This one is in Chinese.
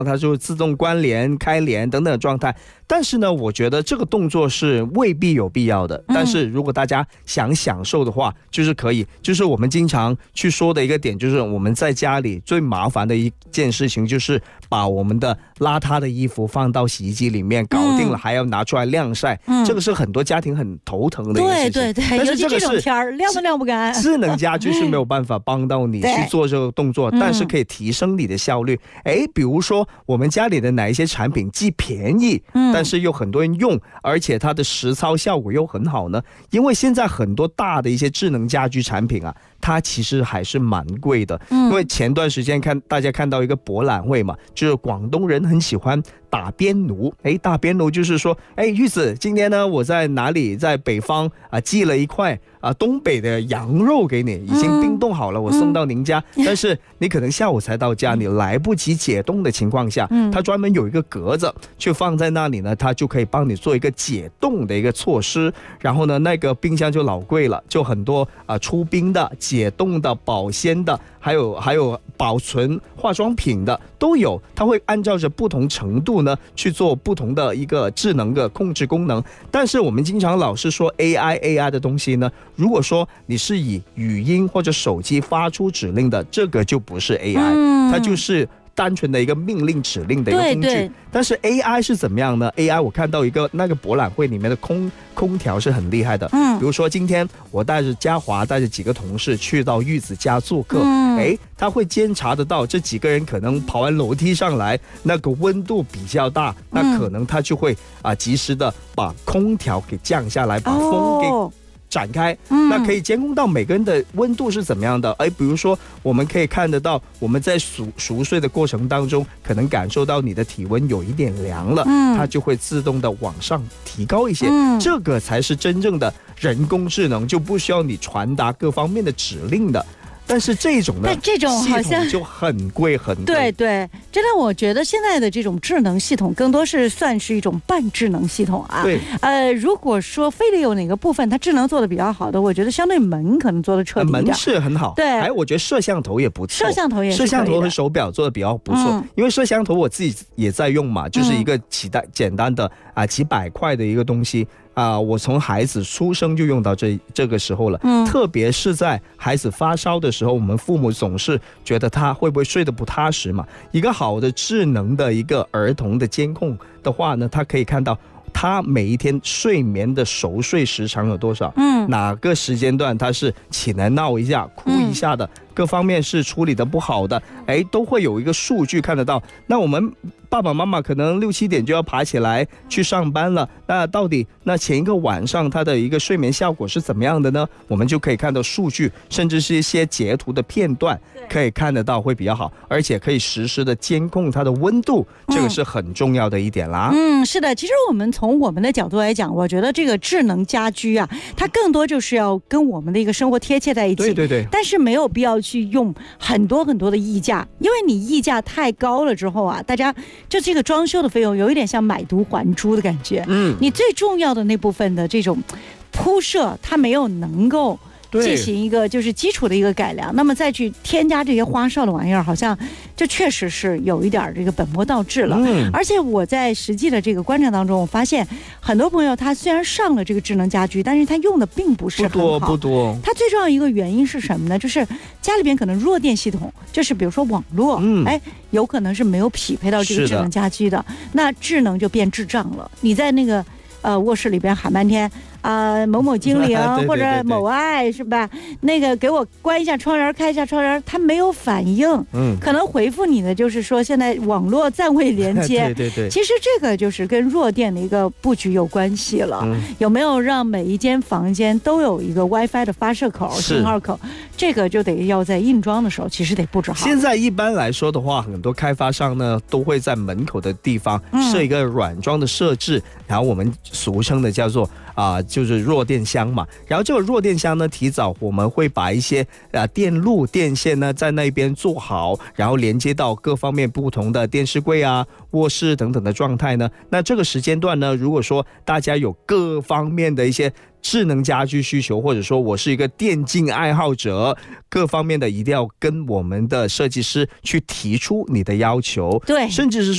它就自动关联、开联等等的状态。但是呢，我觉得这个动作是未必有必要的。但是如果大家想享受的话，就是可以。就是我们经常去说的一个点，就是我们在家里最麻烦的一件事情，就是把我们的邋遢的衣服放到洗衣机里面，搞定了还要拿出来晾晒。这个是很多家庭很头疼的一个事情。 对对对，但是这种天儿晾都晾不干。 智能家居是没有办法帮到你去做这个动作，但是可以提升你的效率。比如说我们家里的哪一些产品既便宜，但是又很多人用，而且它的实操效果又很好呢？因为现在很多大的一些智能家居产品啊，它其实还是蛮贵的。因为前段时间大家看到一个博览会嘛，就是广东人很喜欢打边炉。打边炉就是说，玉子，今天呢我在哪里，在北方寄了一块东北的羊肉给你，已经冰冻好了，我送到您家。但是你可能下午才到家，你来不及解冻的情况下，它专门有一个格子去放在那里呢，它就可以帮你做一个解冻的一个措施。然后呢，那个冰箱就老贵了，就很多出冰的、解冻的、保鲜的，还有保存化妆品的都有。它会按照着不同程度呢去做不同的一个智能的控制功能。但是我们经常老是说 AI 的东西呢，如果说你是以语音或者手机发出指令的，这个就不是 AI，它就是单纯的一个命令指令的一个工具。对，但是 AI 是怎么样呢？ AI 我看到那个博览会里面的空调是很厉害的。比如说今天我带着嘉华带着几个同事去到玉子家做客，他会监察得到这几个人可能跑完楼梯上来，那个温度比较大，那可能他就会及时的把空调给降下来，把风给展开，那可以监控到每个人的温度是怎么样的。比如说我们可以看得到，我们在熟睡的过程当中，可能感受到你的体温有一点凉了，它就会自动的往上提高一些。这个才是真正的人工智能，就不需要你传达各方面的指令的。但是这种呢， 这种好像就很贵很贵。 对对，真的，我觉得现在的这种智能系统更多是算是一种半智能系统啊。 对， 如果说非得有哪个部分它智能做的比较好的，我觉得相对门可能做的彻底一点。 门是很好， 对， 我觉得摄像头也不错， 摄像头和手表做的比较不错。因为摄像头我自己也在用嘛，就是一个简单的几百块的一个东西。我从孩子出生就用到这个时候了，特别是在孩子发烧的时候，我们父母总是觉得他会不会睡得不踏实嘛。一个好的智能的一个儿童的监控的话呢，他可以看到他每一天睡眠的熟睡时长有多少，哪个时间段他是起来闹一下、哭一下的，各方面是处理的不好的，都会有一个数据看得到。那我们爸爸妈妈可能6、7点就要爬起来去上班了，那到底前一个晚上他的一个睡眠效果是怎么样的呢？我们就可以看到数据，甚至是一些截图的片段，可以看得到会比较好，而且可以实时的监控它的温度，这个是很重要的一点啦。 是的，其实我们从我们的角度来讲，我觉得这个智能家居啊，它更多就是要跟我们的一个生活贴切在一起。 对对对。 但是没有必要去用很多很多的溢价，因为你溢价太高了之后啊，大家就这个装修的费用有一点像买椟还珠的感觉。你最重要的那部分的这种铺设，它没有能够进行一个就是基础的一个改良，那么再去添加这些花哨的玩意儿，好像就确实是有一点这个本末倒置了。而且我在实际的这个观察当中，我发现很多朋友他虽然上了这个智能家居，但是他用的并不是很好。 不多。 他最重要一个原因是什么呢？就是家里边可能弱电系统，就是比如说网络，有可能是没有匹配到这个智能家居的，那智能就变智障了。你在那个卧室里边喊半天某某精灵或者某爱是吧？那个给我关一下窗帘，开一下窗帘，它没有反应。可能回复你的就是说现在网络暂未连接。 对。 其实这个就是跟弱电的一个布局有关系了。有没有让每一间房间都有一个 WiFi 的发射口、信号口？这个就得要在硬装的时候其实得布置好。 现在一般来说的话，很多开发商呢都会在门口的地方设一个软装的设置，然后我们俗称的叫做就是弱电箱嘛。然后这个弱电箱呢，提早我们会把一些电路电线呢在那边做好，然后连接到各方面不同的电视柜卧室等等的状态呢。那这个时间段呢，如果说大家有各方面的一些智能家居需求，或者说我是一个电竞爱好者，各方面的一定要跟我们的设计师去提出你的要求。 对， 甚至是